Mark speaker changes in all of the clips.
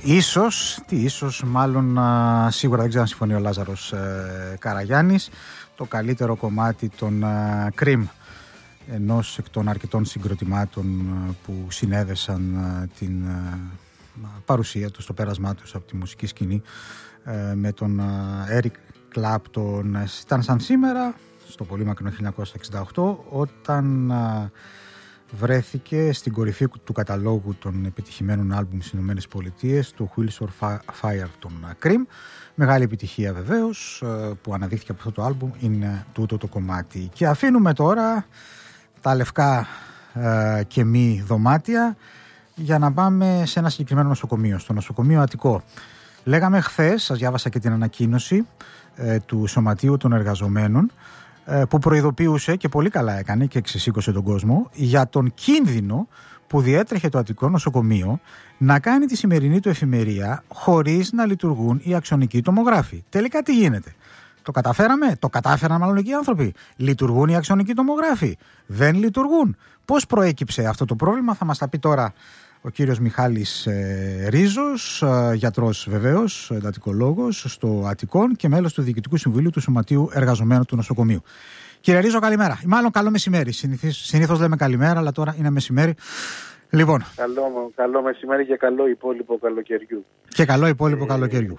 Speaker 1: Ίσως, μάλλον σίγουρα δεν ξέρω αν συμφωνεί ο Λάζαρος Καραγιάννης, το καλύτερο κομμάτι των Cream, ενός εκ των αρκετών συγκροτημάτων που συνέδεσαν την παρουσία τους, το πέρασμά τους από τη μουσική σκηνή με τον Eric Clapton. Ήταν σαν σήμερα, στο πολύ μακρινό 1968, όταν βρέθηκε στην κορυφή του καταλόγου των επιτυχημένων άλμπουμ στις Ηνωμένες Πολιτείες, το Wheels of Fire των Cream. Μεγάλη επιτυχία βεβαίως που αναδείχθηκε από αυτό το άλμπουμ είναι τούτο το κομμάτι. Και αφήνουμε τώρα τα λευκά και μη δωμάτια για να πάμε σε ένα συγκεκριμένο νοσοκομείο, στο νοσοκομείο Αττικό. Λέγαμε χθες, σας διάβασα και την ανακοίνωση του Σωματείου των Εργαζομένων, που προειδοποιούσε, και πολύ καλά έκανε και ξεσήκωσε τον κόσμο, για τον κίνδυνο που διέτρεχε το Αττικό νοσοκομείο να κάνει τη σημερινή του εφημερία χωρίς να λειτουργούν οι αξονικοί τομογράφοι. Τελικά τι γίνεται? Το καταφέραμε? Το κατάφεραν μάλλον εκεί οι άνθρωποι? Λειτουργούν οι αξονικοί τομογράφοι? Δεν λειτουργούν? Πώς προέκυψε αυτό το πρόβλημα? Θα μας τα πει τώρα ο κύριος Μιχάλης Ρίζος, γιατρός βεβαίως, εντατικολόγος στο Αττικόν και μέλος του Διοικητικού Συμβουλίου του Σωματείου Εργαζομένων του Νοσοκομείου. Κύριε Ρίζο, καλημέρα. Μάλλον καλό μεσημέρι. Συνήθως λέμε καλημέρα, αλλά τώρα είναι μεσημέρι. Λοιπόν.
Speaker 2: Καλό μεσημέρι και καλό υπόλοιπο καλοκαιριού.
Speaker 1: Και καλό υπόλοιπο καλοκαιριού.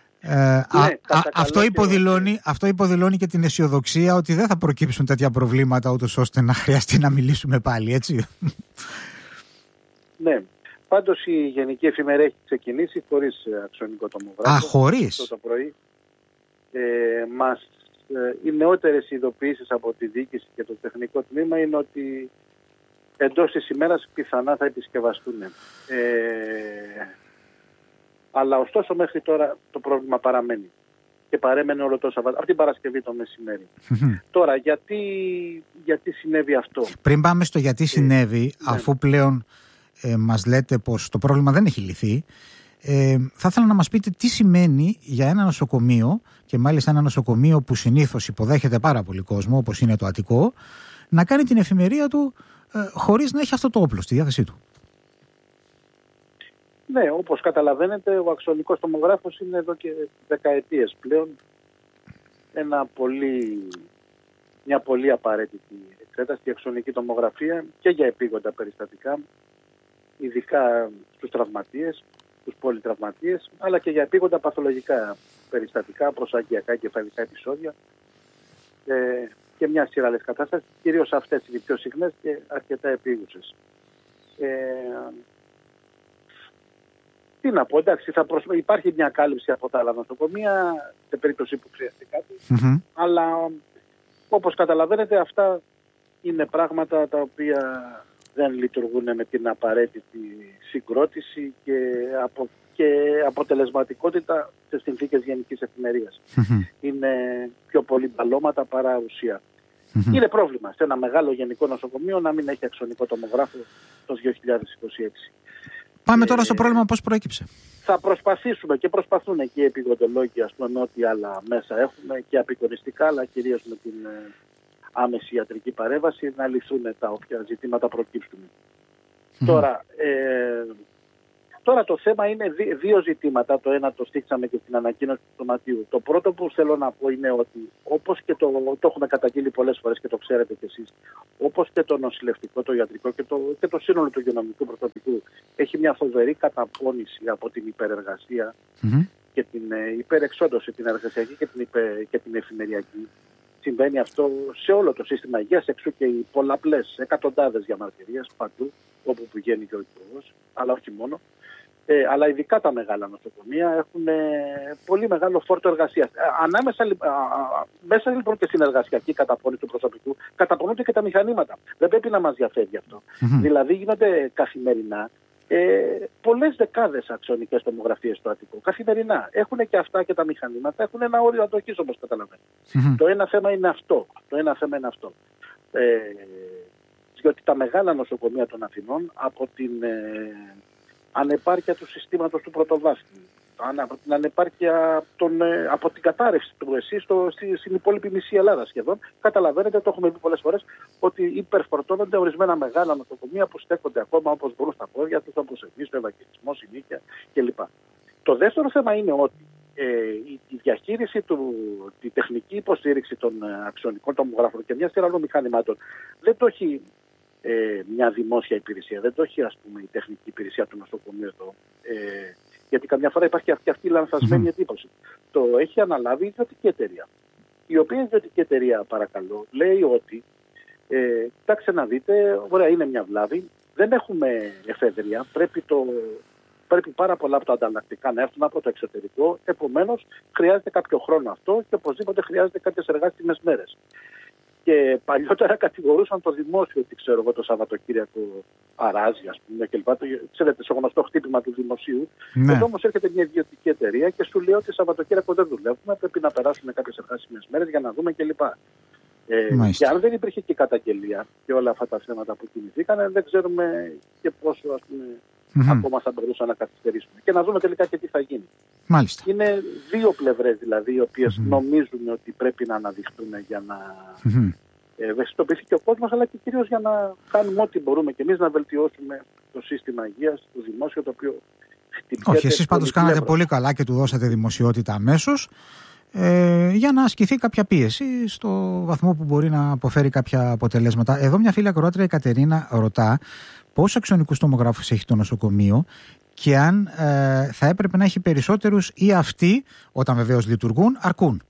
Speaker 1: Αυτό υποδηλώνει και την αισιοδοξία ότι δεν θα προκύψουν τέτοια προβλήματα ούτως ώστε να χρειαστεί να μιλήσουμε πάλι, έτσι. Ναι,
Speaker 2: πάντως η Γενική Εφημερία έχει ξεκινήσει χωρίς αξονικό τομογράφο.
Speaker 1: Χωρίς.
Speaker 2: Το πρωί. Οι νεότερες ειδοποιήσεις από τη διοίκηση και το τεχνικό τμήμα είναι ότι εντός της ημέρας πιθανά θα επισκευαστούν. Αλλά ωστόσο μέχρι τώρα το πρόβλημα παραμένει. Και παρέμενε όλο το Σαββατό, από την Παρασκευή το μεσημέρι. Τώρα, γιατί συνέβη αυτό?
Speaker 1: Πριν πάμε στο γιατί συνέβη, αφού πλέον μας λέτε πως το πρόβλημα δεν έχει λυθεί, θα ήθελα να μας πείτε τι σημαίνει για ένα νοσοκομείο, και μάλιστα ένα νοσοκομείο που συνήθως υποδέχεται πάρα πολύ κόσμο, όπως είναι το Αττικό, να κάνει την εφημερία του χωρίς να έχει αυτό το όπλο στη διάθεσή του.
Speaker 2: Ναι, όπως καταλαβαίνετε, ο αξονικός τομογράφος είναι εδώ και δεκαετίες πλέον μια πολύ απαραίτητη εξέταση, η αξονική τομογραφία και για επίγοντα περιστατικά, ειδικά στους τραυματίες, στους πολυτραυματίες, αλλά και για επίγοντα παθολογικά περιστατικά, προσαγγειακά κεφαλικά επεισόδια και μια σειρά άλλες κατάστασεις, κυρίως αυτές είναι οι πιο συχνές και αρκετά επίγουσες. Τι να πω, εντάξει, υπάρχει μια κάλυψη από τα άλλα νοσοκομεία σε περίπτωση που χρειαστεί κάτι, αλλά όπως καταλαβαίνετε αυτά είναι πράγματα τα οποία δεν λειτουργούν με την απαραίτητη συγκρότηση και αποτελεσματικότητα σε συνθήκες γενικής ευημερίας. Είναι πιο πολύ μπαλώματα παρά ουσία. Είναι πρόβλημα σε ένα μεγάλο γενικό νοσοκομείο να μην έχει αξονικό τομογράφο το 2026.
Speaker 1: Πάμε τώρα στο πρόβλημα πώς προέκυψε.
Speaker 2: Θα προσπαθήσουμε και προσπαθούν και οι επιγοντολόγοι, ας πούμε, με ό,τι άλλα μέσα έχουμε και απεικονιστικά, αλλά κυρίως με την άμεση ιατρική παρέμβαση να λυθούν τα όποια ζητήματα προκύψουν. Τώρα το θέμα είναι δύο ζητήματα. Το ένα το στήξαμε και στην ανακοίνωση του Σωματείου. Το πρώτο που θέλω να πω είναι ότι, όπως και το έχουμε καταγγείλει πολλές φορές και το ξέρετε κι εσείς, όπως και το νοσηλευτικό, το ιατρικό και το σύνολο του υγειονομικού προσωπικού έχει μια φοβερή καταπώνηση από την υπερεργασία και την υπερεξόντωση, την εργασιακή και την εφημεριακή. Συμβαίνει αυτό σε όλο το σύστημα υγείας, εξού και οι πολλαπλές εκατοντάδες διαμαρτυρίες παντού, όπου πηγαίνει και ο υπουργός, αλλά όχι μόνο. Αλλά ειδικά τα μεγάλα νοσοκομεία έχουν πολύ μεγάλο φόρτο εργασίας. Μέσα λοιπόν και στην εργασιακή καταπώνηση του προσωπικού, καταπονούνται και τα μηχανήματα. Δεν πρέπει να μας διαφεύγει αυτό. Δηλαδή γίνονται καθημερινά πολλές δεκάδες αξονικές τομογραφίες στο Αττικό. Καθημερινά. Έχουν και αυτά και τα μηχανήματα, έχουν ένα όριο αντοχής, όπως καταλαβαίνετε. Το ένα θέμα είναι αυτό. Διότι τα μεγάλα νοσοκομεία των Αθηνών από την ανεπάρκεια του συστήματος του πρωτοβάθμιου, από την ανεπάρκεια από την κατάρρευση του ΕΣΥ στην υπόλοιπη μισή Ελλάδα σχεδόν, καταλαβαίνετε, το έχουμε πει πολλές φορές, ότι υπερφορτώνονται ορισμένα μεγάλα νοσοκομεία που στέκονται ακόμα όπως μπορούν στα πόδια τους, όπως εμείς, το Ευαγγελισμό, Συνήθεια κλπ. Το δεύτερο θέμα είναι ότι η διαχείριση τη τεχνική υποστήριξη των αξιονικών τομογράφων και μια σειρά άλλων μηχανημάτων δεν το έχει μια δημόσια υπηρεσία, δεν το έχει ας πούμε η τεχνική υπηρεσία του νοσοκομείου εδώ. Γιατί καμιά φορά υπάρχει και αυτή η λανθασμένη εντύπωση. Το έχει αναλάβει η ιδιωτική εταιρεία. Η οποία ιδιωτική εταιρεία, παρακαλώ, λέει ότι κοιτάξτε να δείτε, ωραία, είναι μια βλάβη, δεν έχουμε εφεδρεία, πρέπει πάρα πολλά από τα ανταλλακτικά να έρθουν από το εξωτερικό, επομένως χρειάζεται κάποιο χρόνο αυτό και οπωσδήποτε χρειάζεται κάποιες εργάσιμες μέρες. Και παλιότερα κατηγορούσαν το δημόσιο, ότι ξέρω εγώ, το Σαββατοκύριακο αράζει, ας πούμε, κλπ. Ξέρετε, στο γνωστό χτύπημα του δημοσίου.
Speaker 1: Ναι.
Speaker 2: Εδώ όμως έρχεται μια ιδιωτική εταιρεία και σου λέει ότι Σαββατοκύριακο δεν δουλεύουμε, πρέπει να περάσουν κάποιες εργάσιμες μέρες για να δούμε κλπ. Και αν δεν υπήρχε και καταγγελία και όλα αυτά τα θέματα που κινηθήκαν, δεν ξέρουμε και πόσο, ας πούμε, ακόμα θα μπορούσαν να καθυστερήσουμε. Και να δούμε τελικά και τι θα γίνει.
Speaker 1: Μάλιστα.
Speaker 2: Είναι δύο πλευρές δηλαδή, οι οποίες νομίζουν ότι πρέπει να αναδειχθούν για να ευαισθητοποιηθεί και ο κόσμος, αλλά και κυρίως για να κάνουμε ό,τι μπορούμε και εμείς να βελτιώσουμε το σύστημα υγείας, το δημόσιο, το οποίο χτυπιέται.
Speaker 1: Όχι, εσείς πάντως κάνατε πολύ καλά και του δώσατε δημοσιότητα αμέσως, για να ασκηθεί κάποια πίεση στο βαθμό που μπορεί να αποφέρει κάποια αποτελέσματα. Εδώ μια φίλη ακροάτρια, η Κατερίνα, ρωτά πόσους αξιονικούς τομογράφους έχει το νοσοκομείο και αν θα έπρεπε να έχει περισσότερους ή αυτοί, όταν βεβαίως λειτουργούν, αρκούν.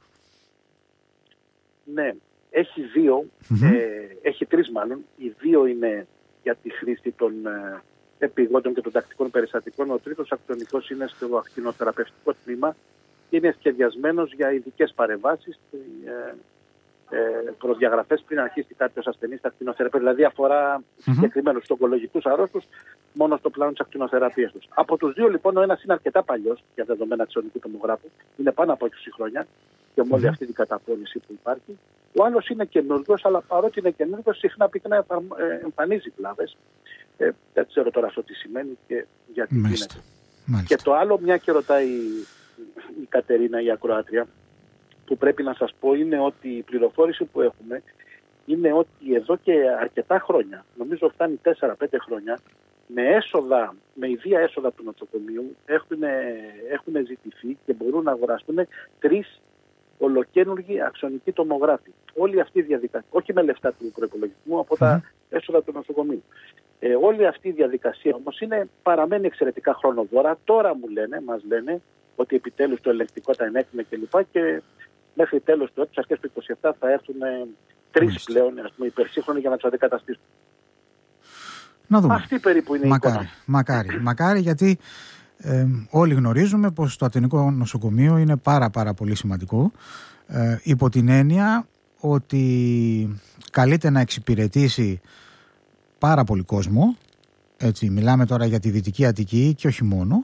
Speaker 2: Ναι, έχει δύο, έχει τρεις μάλλον. Οι δύο είναι για τη χρήση των επιγόντων και των τακτικών περιστατικών. Ο τρίτος αξιονικός είναι στο ακτινοθεραπευτικό τμήμα και είναι σχεδιασμένος για ειδικές παρεμβάσεις, προδιαγραφές πριν αρχίσει κάποιος ασθενής στα ακτινοθεραπεία. Δηλαδή αφορά συγκεκριμένους ογκολογικούς αρρώστους μόνο στο πλάνο της ακτινοθεραπείας τους. Από τους δύο λοιπόν, ο ένας είναι αρκετά παλιός για δεδομένα αξιονικού τομογράφου, είναι πάνω από 20 χρόνια και με όλη αυτή την καταπώνηση που υπάρχει. Ο άλλος είναι καινούργιος, αλλά παρότι είναι καινούργιος, συχνά πυκνά εμφανίζει βλάβες. Δεν ξέρω τώρα αυτό τι σημαίνει και γιατί γίνεται. Και το άλλο, μια και ρωτάει η Κατερίνα, η ακροάτρια, που πρέπει να σας πω είναι ότι η πληροφόρηση που έχουμε είναι ότι εδώ και αρκετά χρόνια, νομίζω φτάνει 4-5 χρόνια, με ιδία έσοδα του νοσοκομείου έχουν ζητηθεί και μπορούν να αγοραστούν 3 ολοκαίνουργοι αξιονικοί τομογράφοι. Όλη αυτή η διαδικασία, όχι με λεφτά του προϋπολογισμού, από τα έσοδα του νοσοκομείου. Όλη αυτή η διαδικασία όμως παραμένει εξαιρετικά χρονοβόρα. Τώρα μας λένε ότι επιτέλους το ελεγκτικό τα ενέκρινε κλπ. Και μέχρι τέλος του έτους, αρχές του 27, θα έρθουν 3 πλέον υπερσύγχρονοι για να τους αντικαταστήσουν.
Speaker 1: Να δούμε.
Speaker 2: Αυτή περίπου είναι η εικόνα.
Speaker 1: Μακάρι, γιατί όλοι γνωρίζουμε πως το Αττηνικό Νοσοκομείο είναι πάρα πολύ σημαντικό, υπό την έννοια ότι καλείται να εξυπηρετήσει πάρα πολύ κόσμο. Έτσι, μιλάμε τώρα για τη Δυτική Αττική και όχι μόνο,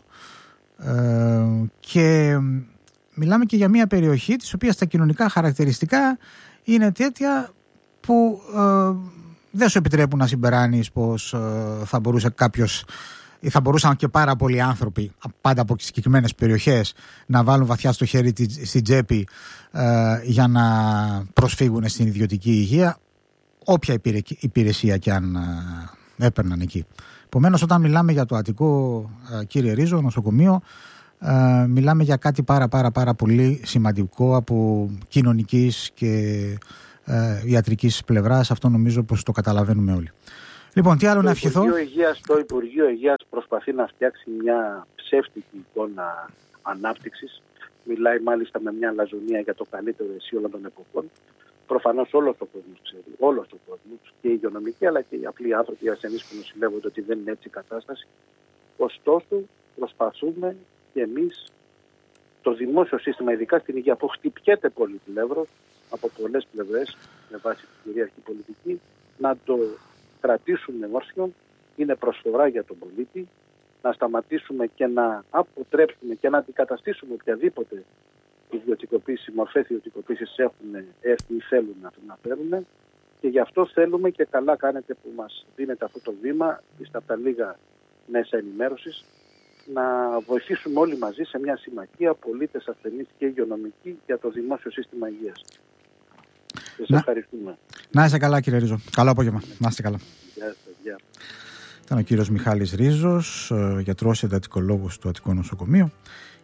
Speaker 1: και μιλάμε και για μια περιοχή της οποίας τα κοινωνικά χαρακτηριστικά είναι τέτοια που δεν σου επιτρέπουν να συμπεράνεις πως θα μπορούσε κάποιος, ή θα μπορούσαν και πάρα πολλοί άνθρωποι πάντα από συγκεκριμένες περιοχές να βάλουν βαθιά στο χέρι στην τσέπη για να προσφύγουν στην ιδιωτική υγεία, όποια υπηρεσία και αν έπαιρναν εκεί. Επομένως, όταν μιλάμε για το Αττικό, κύριε Ρίζο, νοσοκομείο, μιλάμε για κάτι πάρα πολύ σημαντικό από κοινωνικής και ιατρικής πλευράς. Αυτό νομίζω πως το καταλαβαίνουμε όλοι. Λοιπόν, τι άλλο να ευχηθώ.
Speaker 2: Το Υπουργείο Υγείας προσπαθεί να φτιάξει μια ψεύτικη εικόνα ανάπτυξης. Μιλάει μάλιστα με μια λαζονία για το καλύτερο εσύ όλων των εποχών. Προφανώς όλος ο κόσμος ξέρει, όλος ο κόσμος, και οι υγειονομικοί αλλά και οι απλοί άνθρωποι, οι ασθενείς που νοσηλεύονται, ότι δεν είναι έτσι η κατάσταση. Ωστόσο, προσπαθούμε και εμείς το δημόσιο σύστημα, ειδικά στην υγεία που χτυπιέται πολυπλεύρος από πολλές πλευρές, με βάση την κυρίαρχη πολιτική, να το κρατήσουμε όρθιο. Είναι προσφορά για τον πολίτη, να σταματήσουμε και να αποτρέψουμε και να αντικαταστήσουμε οποιαδήποτε ιδιωτικοποίηση, μορφές ιδιωτικοποίησης έχουν έρθει ή θέλουν να φέρουν, και γι' αυτό θέλουμε, και καλά κάνετε που μας δίνετε αυτό το βήμα, στα τα λίγα μέσα ενημέρωσης, να βοηθήσουμε όλοι μαζί σε μια συμμαχία, πολίτες, ασθενείς και υγειονομικοί, για το δημόσιο σύστημα υγείας. Σας ευχαριστούμε.
Speaker 1: Να είστε καλά, κύριε Ρίζο. Καλό απόγευμα. Να είστε καλά.
Speaker 2: Γεια.
Speaker 1: Ήταν ο κύριος Μιχάλης Ρίζος, γιατρός εντατικολόγος του Αττικό Νοσοκομείου,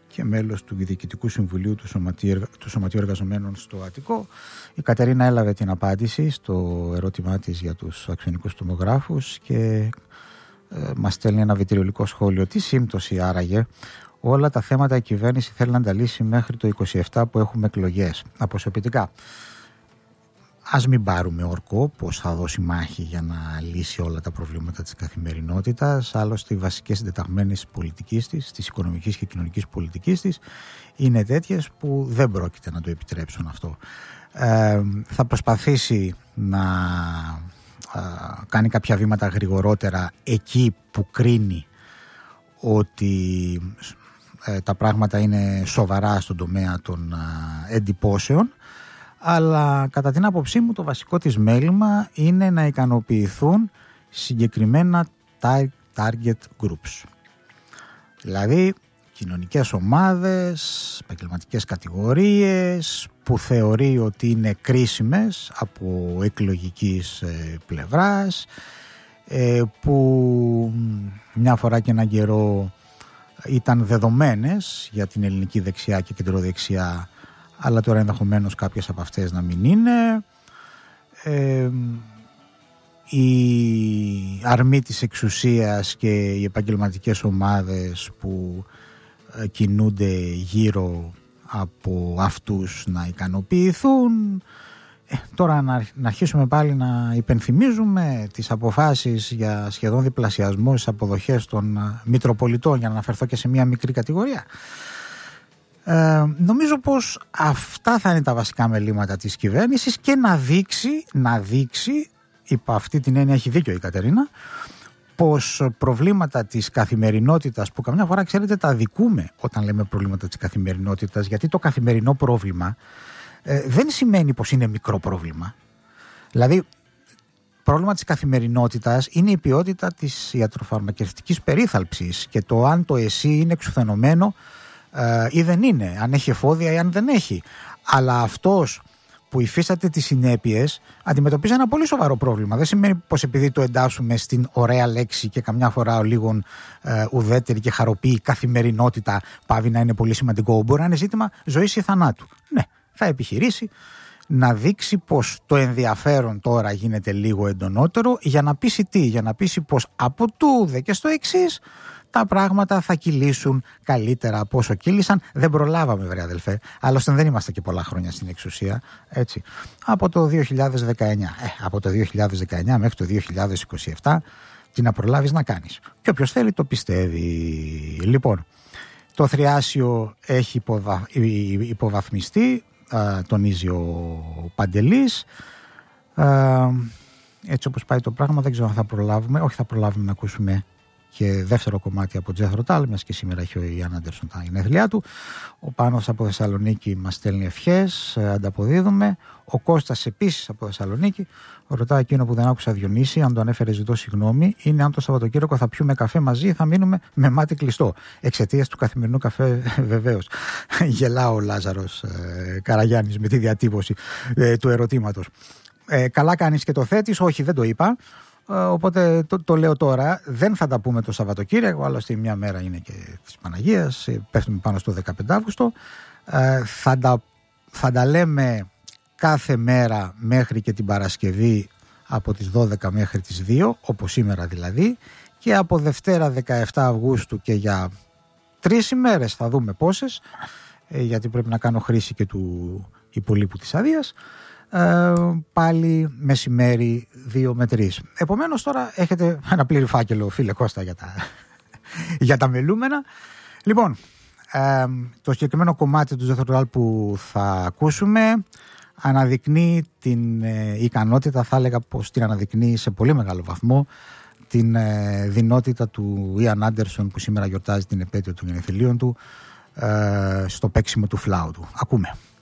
Speaker 1: και μέλος του Διοικητικού Συμβουλίου του Σωματείου Εργαζομένων στο Αττικό. Η Κατερίνα έλαβε την απάντηση στο ερώτημά της για τους αξιονικούς τομογράφους και μας στέλνει ένα βιτριολικό σχόλιο. Τι σύμπτωση άραγε? Όλα τα θέματα η κυβέρνηση θέλει να τα λύσει μέχρι το 27 που έχουμε εκλογές. Αποσιοποιητικά. Ας μην πάρουμε όρκο πως θα δώσει μάχη για να λύσει όλα τα προβλήματα της καθημερινότητας. Άλλωστε οι βασικές συντεταγμένες πολιτικής της, της οικονομικής και κοινωνικής πολιτικής της, είναι τέτοιες που δεν πρόκειται να το επιτρέψουν αυτό. Θα προσπαθήσει να κάνει κάποια βήματα γρηγορότερα εκεί που κρίνει ότι τα πράγματα είναι σοβαρά στον τομέα των εντυπώσεων, αλλά κατά την άποψή μου το βασικό της μέλημα είναι να ικανοποιηθούν συγκεκριμένα target groups. Δηλαδή κοινωνικές ομάδες, επαγγελματικές κατηγορίες που θεωρεί ότι είναι κρίσιμες από εκλογικής πλευράς, που μια φορά και έναν καιρό ήταν δεδομένες για την ελληνική δεξιά και κεντροδεξιά, αλλά τώρα ενδεχομένως κάποιες από αυτές να μην είναι. Η αρμή της εξουσίας και οι επαγγελματικές ομάδες που κινούνται γύρω από αυτούς να ικανοποιηθούν. Τώρα να αρχίσουμε πάλι να υπενθυμίζουμε τις αποφάσεις για σχεδόν διπλασιασμό στις αποδοχές των Μητροπολιτών, για να αναφερθώ και σε μια μικρή κατηγορία. Νομίζω πως αυτά θα είναι τα βασικά μελήματα της κυβέρνησης και να δείξει, υπό αυτή την έννοια έχει δίκιο η Κατερίνα, πως προβλήματα της καθημερινότητας, που καμιά φορά ξέρετε τα αδικούμε όταν λέμε προβλήματα της καθημερινότητας, γιατί το καθημερινό πρόβλημα δεν σημαίνει πως είναι μικρό πρόβλημα. Δηλαδή πρόβλημα της καθημερινότητας είναι η ποιότητα της ιατροφαρμακευτικής περίθαλψης και το αν το εσύ είναι εξουθενωμένο ή δεν είναι, αν έχει εφόδια ή αν δεν έχει. Αλλά αυτός που υφίσταται τις συνέπειες αντιμετωπίζει ένα πολύ σοβαρό πρόβλημα. Δεν σημαίνει πως επειδή το εντάσσουμε στην ωραία λέξη και καμιά φορά ο λίγων ουδέτερη και χαροποιή καθημερινότητα πάβει να είναι πολύ σημαντικό. Μπορεί να είναι ζήτημα ζωής ή θανάτου. Ναι, θα επιχειρήσει να δείξει πως το ενδιαφέρον τώρα γίνεται λίγο εντονότερο, για να πείσει τι? Για να πείσει πως από τούδε και στο εξής τα πράγματα θα κυλήσουν καλύτερα από όσο κύλησαν. Δεν προλάβαμε, βρε αδελφέ. Άλλωστε δεν είμαστε και πολλά χρόνια στην εξουσία. Έτσι. Από το 2019. Από το 2019 μέχρι το 2027 τι να προλάβεις να κάνεις. Και όποιος θέλει το πιστεύει. Λοιπόν, το θριάσιο έχει υποβαθμιστεί, τονίζει ο Παντελής. Έτσι όπως πάει το πράγμα, δεν ξέρω αν θα προλάβουμε. Όχι, θα προλάβουμε να ακούσουμε και δεύτερο κομμάτι από Τζέθρο Τάλ, μιας και σήμερα έχει ο Ιαν Άντερσον τα γενέθλιά του. Ο Πάνος από Θεσσαλονίκη μας στέλνει ευχές, ανταποδίδουμε. Ο Κώστας επίσης από Θεσσαλονίκη ρωτά εκείνο που δεν άκουσα, Διονύση, αν το ανέφερε ζητώ συγγνώμη, είναι αν το Σαββατοκύριακο θα πιούμε καφέ μαζί ή θα μείνουμε με μάτι κλειστό. Εξαιτίας του καθημερινού καφέ, βεβαίως. Γελά ο Λάζαρος Καραγιάννης με τη διατύπωση του ερωτήματος. Καλά κάνεις και το θέτεις, όχι δεν το είπα. Οπότε το λέω τώρα, δεν θα τα πούμε το Σαββατοκύριακο, άλλωστε μια μέρα είναι και της Παναγίας, πέφτουμε πάνω στο 15 Αύγουστο. Θα τα λέμε κάθε μέρα μέχρι και την Παρασκευή από τις 12 μέχρι τις 2, όπως σήμερα δηλαδή, και από Δευτέρα 17 Αυγούστου και για 3 ημέρες θα δούμε πόσες, γιατί πρέπει να κάνω χρήση και του υπολείπου της άδειας. Πάλι μεσημέρι 2 με 3. Επομένως τώρα έχετε ένα πλήρη φάκελο, φίλε Κώστα, για τα μελούμενα. Λοιπόν, το συγκεκριμένο κομμάτι του Τζέθρο που θα ακούσουμε αναδεικνύει την ικανότητα, θα έλεγα πως την αναδεικνύει σε πολύ μεγάλο βαθμό, την δυνότητα του Ιαν Άντερσον, που σήμερα γιορτάζει την επέτειο των γενεθλίων του, στο παίξιμο του φλάουτου. Ακούμε.